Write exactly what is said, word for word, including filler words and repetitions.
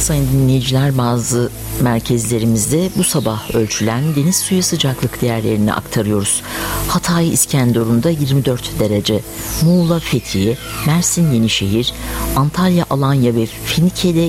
Sayın dinleyiciler, bazı merkezlerimizde bu sabah ölçülen deniz suyu sıcaklık değerlerini aktarıyoruz. Hatay İskenderun'da yirmi dört derece, Muğla Fethiye, Mersin Yenişehir, Antalya Alanya ve Finike'de